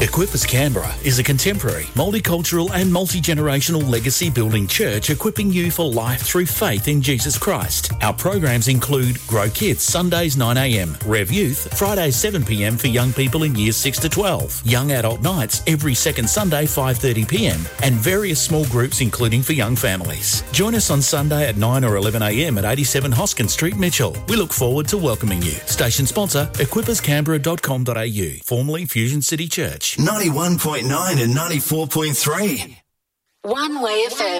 Equippers Canberra is a contemporary, multicultural and multi-generational legacy building church equipping you for life through faith in Jesus Christ. Our programs include Grow Kids, Sundays 9am, Rev Youth, Fridays 7pm for young people in years 6 to 12, Young Adult Nights every second Sunday 5:30pm, and various small groups including for young families. Join us on Sunday at 9 or 11am at 87 Hoskin Street, Mitchell. We look forward to welcoming you. Station sponsor, equipperscanberra.com.au, formerly Fusion City Church. 91.9 and 94.3. One Way FM.